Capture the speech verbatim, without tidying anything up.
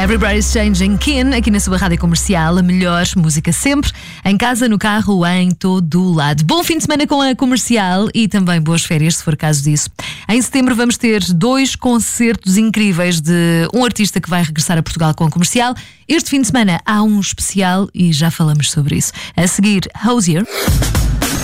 Everybody's Changing Kin, aqui na sua rádio comercial, a melhor música sempre, em casa, no carro, em todo o lado. Bom fim de semana com a comercial e também boas férias, se for caso disso. Em setembro vamos ter dois concertos incríveis de um artista que vai regressar a Portugal com a comercial. Este fim de semana há um especial e já falamos sobre isso. A seguir, Hozier.